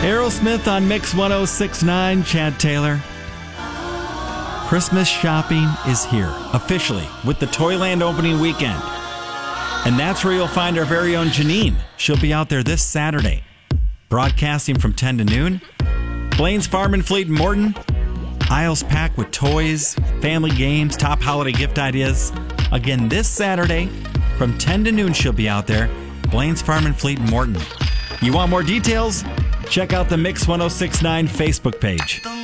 Aerosmith on Mix 1069, Chad Taylor. Christmas shopping is here, officially, with the Toyland opening weekend. And that's where you'll find our very own Janine. She'll be out there this Saturday, broadcasting from 10 to noon. Blaine's Farm and Fleet in Morton. Aisles packed with toys, family games, top holiday gift ideas. Again, this Saturday, from 10 to noon, she'll be out there. Blaine's Farm and Fleet in Morton. You want more details? Check out the Mix 1069 Facebook page.